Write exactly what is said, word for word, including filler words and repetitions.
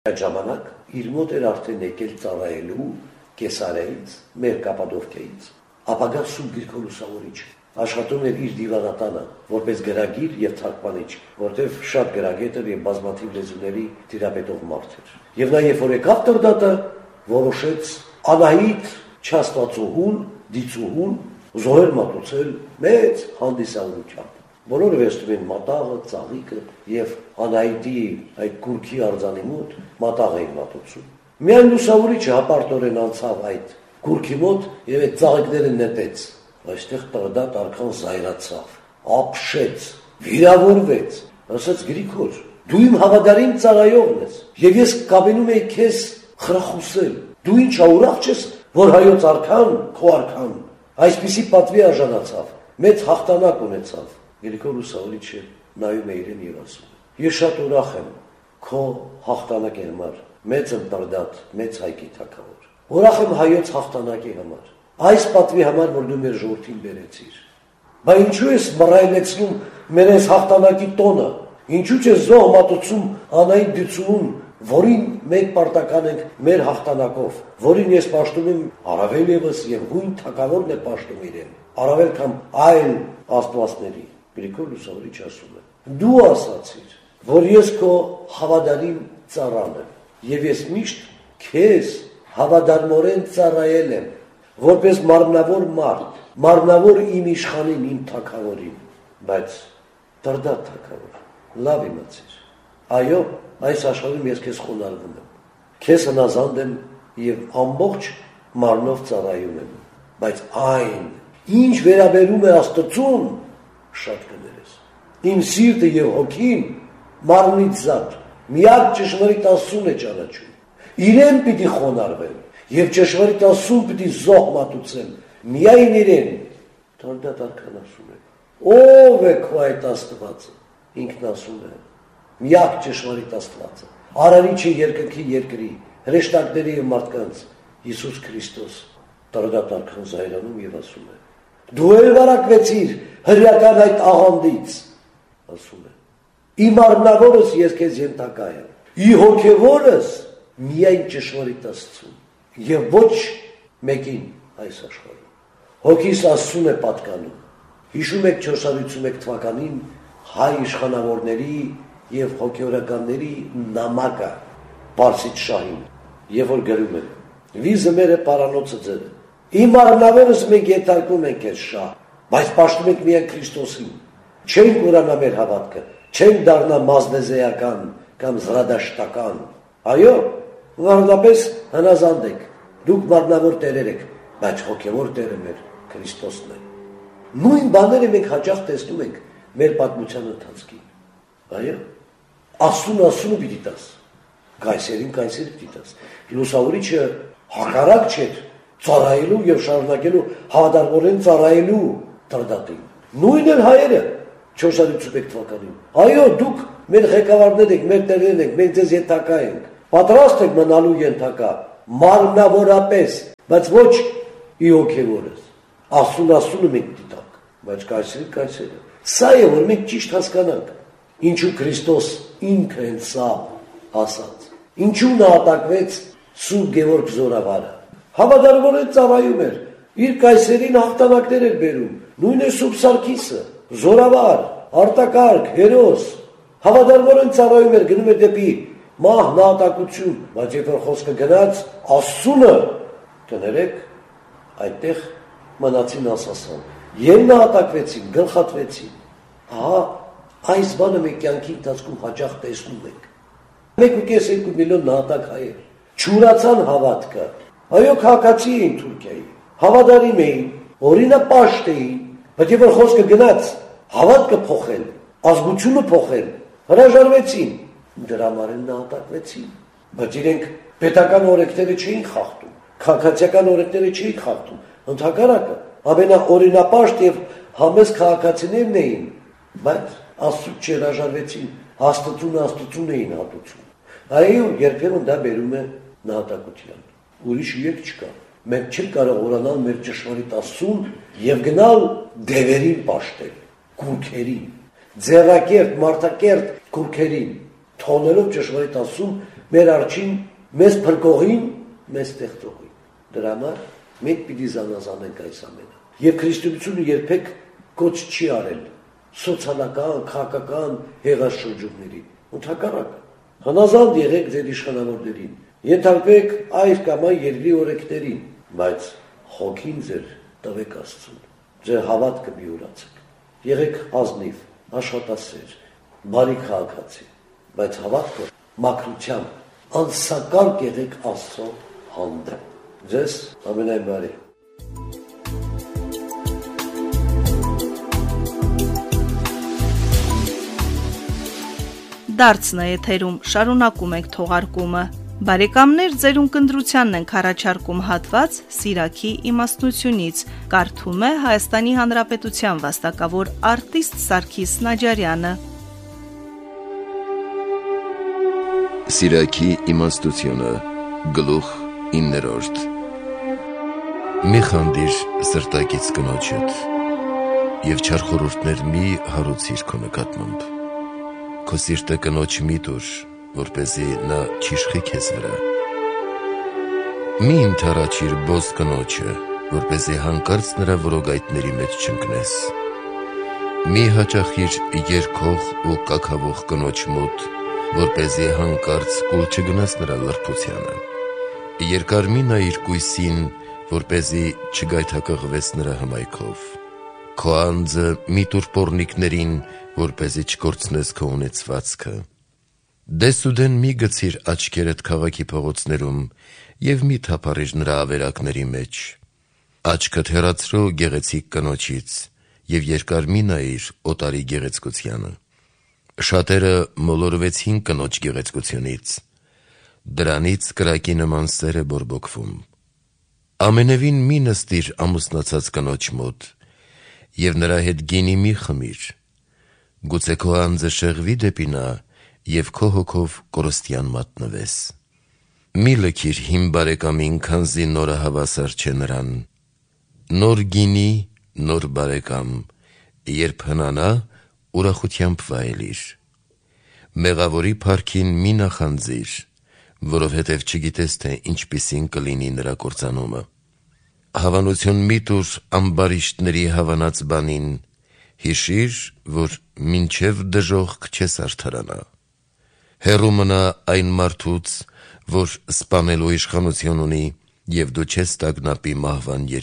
Այդ ժամանակ իր մոտ էր արդեն եկել ծառայելու Կեսարիայից, մեր Կապադովկիայից, ապագա Սուրբ Գրիգոր Լուսավորիչը աշխատում էր իր դիվանատանը, որպես գրագիր եւ թարգմանիչ, որտեղ շատ գրագետ էր եւ բազմաթիվ լեզուների տիրապետող մարդ էր։ Եվ նա երբ որ եկավ Տրդատը, որոշեց Անահիտ Չաստվածուհուն, դիցուհուն զոհեր մատուցել մեծ հանդիսավորությամբ։ Բոլորը վերցնում են մատաղը, ծաղիկը եւ Անահիտի այդ կուրքի արձանի մոտ մատաղ էին մատուցում։ Միայն Լուսավորիչը հապարտորեն անցավ այդ կուրքի մոտ եւ այդ ծաղիկները նետեց։ Այստեղ Տրդատ արքան զայրացավ, ապշեց, վիրավորվեց, ասաց Գրիգոր, դու իմ հավատարիմ ծառայողն ես, եւ ես կամենում եի քեզ խրախուսել։ Դու ինչ ուրախ չես, որ հայոց արքան, քո արքան, այսպիսի պատվի արժանացավ, մեծ հաղթանակ ունեցավ։ Գրիգոր Լուսավորիչը նայում է իրեն եւ ասում. Ես շատ ուրախ եմ քո հաղթանակի համար, մեծ եմ Տրդատ, մեծ հայկի թագավոր։ Ուրախ եմ հայոց հաղթանակի համար, այս պատվի համար, որ դու մեր ժողովրդին բերեցիր։ Բա ինչու ես մռայլեցնում մեր այս հաղթանակի տոնը, ինչու չես զոհ մատուցում Անահիտ դիցուհուն, որին մենք պարտական ենք մեր հաղթանակով, որին ես պաշտում եմ առավել եւս եւ հույն թագավորն է պաշտում իրեն, առավել քան այլ աստվածների։ Գրիգոր Լուսավորիչը ասում է. Դու ասացիր, որ ես քո հավատարիմ ծառան եմ, եւ ես միշտ քեզ հավատարմորեն ծառայել եմ, որպես մարմնավոր մարդ, մարմնավոր իմ իշխանին, իմ թագավորին, բայց Տրդատ թագավոր, լավ իմացիր, այո, այս աշխարհում ես քեզ խոնարհվում եմ, քեզ հնազանդ եմ եւ ամբողջ մարմնով ծառայում եմ, բայց այն, ինչ վերաբերում է Աստծուն, շատ կներես, իմ սիրտը եւ հոգին մարմնից զատ, միակ ճշմարիտ Աստծուն է ճանաչում, իրեն պիտի խոնարհվեմ եւ ճշմարիտ Աստծուն պիտի զոհ մատուցեմ, միայն իրեն։ Տրդատ արքան ասում է. Ո՞վ է քո այդ Աստվածը։ Ինքն ասում է. միակ ճշմարիտ Աստվածը, արարիչը երկնքի երկրի, հրեշտակների եւ մարդկանց, Հիսուս Քրիստոս։ Տրդատ արքան զայրանում եւ ասում է. Դու էլ վարակվեցիր հրեական այդ աղանդից, ասում է. Իմ արմնավորս ես քեզ ենթակա եմ, ի հոգևորս միայն ճշմարիտ Աստծուն եւ ոչ մեկին այս աշխարհում։ Հոգիս Աստծուն է պատկանում։ Հիշում եք չորս հարյուր ութսունմեկ թվականին հայ իշխանավորների եւ հոգեորականների նամակը Պարսից շահին, եւ որ գրում են. Վիզը մերը պարանոցը ձերը։ Իմ արմնավորս մենք ենթարկում ենք այս շահ, բայց պաշտում ենք միայն Քրիստոսին։ Չենք ուրանա մեր հավատքը, չենք դառնա մազնեզեական կամ զրադաշտական։ Այո, վարդապես հնազանդ եք, դուք մարմնավոր տերեր եք, բայց հոգևոր տերը մեր Քրիստոսն է։ Նույն բաները մենք հաճախ տեսնում ենք մեր պատմության ընթացքին։ Այո, Աստծուն Աստծուն պիտի տաս, Կայսերին Կայսեր պիտի տաս։ Լուսավորիչը հակառակ չէր ծառայելու եւ շարունակելու հավատարմորեն ծառայելու Տրդատին։ Նույնն էլ հայերը չորս հարյուր ութսունմեկ թվականին։ Այո, դուք մեր ղեկավարներ եք, մեր տերերն եք, մենք ձեզ ենթակա ենք։ Պատրաստ եք մնալու ենթակա, մարմնավորապես, բայց ոչ ի հոգևորս։ Աստծուն Աստծունը մենք դիտակ, բայց Կայսերին Կայսերը։ Սա է, որ մենք ճիշտ հասկանանք, ինչու Քրիստոս ինքը են սա ասաց։ Ինչու նա ատակվեց Սուրբ Գևորգ Զորավարը։ Հավատարմորեն ծառայում էր, իր Կայսերին հաղթանակներ էր բերում, նույն է Սուրբ Սարգիսը, Զորավար, Արտակարգ, Հերոս, հավատարմորեն ծառայում էր, գնում էր դեպի մահ, նահատակություն, բայց երբ որ խոսքը գնաց Աստծունը, կներեք, այդտեղ մնացին ասասան, եւ նահատակվեցին, գլխատվեցին։ Ահա այս բանը մենք կյանքի ընթացքում հաճախ տեսնում ենք։ մեկ ու կես երկու միլիոն նահատակ հայեր չուրացան հավատքը։ Այո, քաղաքացի էին Թուրքիայի, հավատարիմ էին, օրինապաշտ էին, բայց երբ որ խոսքը գնաց հավատքը փոխել, ազգությունը փոխել, հրաժարվեցին, դրա համար են նահատակվեցին, բայց իրենք պետական օրենքները չէին խախտում, քաղաքացիական օրենքները չէին խախտում, ընդհակառակը ամենաօրինապաշտ եւ համեստ քաղաքացիներն էին, բայց Աստծուց չհրաժարվեցին, Աստծուն Աստծուն էին հատուցում։ Այո, երբեմն դա բերում է նահատակության։ Ուրիշ ելք չկա։ Մենք չենք կարող ուրանալ մեր ճշմարիտ Աստծուն եւ գնալ դևերին պաշտել, կուրքերին, ձեռակերտ, մարդակերտ կուրքերին։ թողնելով ճշմարիտ ասում մեր արջին, մեզ փրկողին, մեզ ստեղծողին։ Դրա համար մենք պիտի զանազանենք այս ամենը։ Եվ քրիստոնեությունը երբեք կոչ չի արել սոցիալական, քաղաքական հեղաշրջումներին։ Ընդհակառակը, հնազանդ եղեք ձեր իշխանավորներին, ենթարկվեք այր կամ այ երկրի օրենքներին, բայց հոգին ձեր տվեք Աստծուն, ձեր հավատքը միուրացեք, եղեք ազնիվ, աշխատասեր, բարի քաղաքացի, բայց հավատքը մաքրությամբ, անսակար եղեք Աստծո հանդեպ։ Ձեզ ամենայն բարի։ Դարձն է եթերում, շարունակում ենք թողարկումը։ Բարեկամներ, ձեր ունկնդրությանն ենք առաջարկում հատված Սիրաքի իմաստնությունից, կարդում է Հայաստանի Հանրապետության վաստակավոր արտիստ Սարգիս Նաջարյանը։ Սիրաքի իմաստությունը, գլուխ իններորդ։ Մի խանդիր սրտակից կնոջդ, և չար խորհուրդներ մի հարուցիր քո նկատմամբ։ Քո սիրտը կնոջ մի տուր, որպեսզի նա չիշխի քեզ վրա։ Մի ընդառաջիր բոզ կնոջը, որպեսզի հանկարծ նրա որոգայթների մեջ չընկնես։ Մի հաճախիր երգող ու կաքավող կնոջ մոտ, որպեսզի հանկարծ կուլ չգնաս նրա լրբությանը։ Երկար մի նայիր կույսին, որպեսզի չգայթակղվես նրա հմայքով։ Քո անձը մի տուր պոռնիկներին, որպեսզի չկորցնես քո ունեցվածքը։ Դեսուդեն մի գցիր աչքերդ քաղաքի փողոցներում և մի թափառիր նրա ավերակների մեջ։ Աչքդ հեռացրու գեղեցիկ կնոջից և երկար մի նայիր օտարի գեղեցկությանը։ Շատերը մոլորվեցին կնոջ գեղեցկությունից, դրանից կրակի նման սեր է բորբոքվում։ Ամենևին մի նստիր ամուսնացած կնոջ մոտ և նրա հետ գինի մի խմիր, գուցե քո անձը շեղվի դեպի նա և քո հոգով կորստյան մատնվես։ Մի լքիր հին բարեկամին, քանզի նորը հավասար չէ նրան։ Նոր գինի, նոր բարեկամ, երբ հնանա, ուրախությամբ վայելիր։ Մեղավորի փառքին մի նախանձիր, որովհետև չգիտես, թե ինչպիսին կլինի նրա կործանումը։ Հավանություն մի տուր ամբարիշտների հավանած բանին, հիշիր, որ մինչև դժոխք չես արդարանա։ Հեռու մնա այն մարդուց, որ սպանելու իշխանություն ունի, և դու չես տագնապի մահվան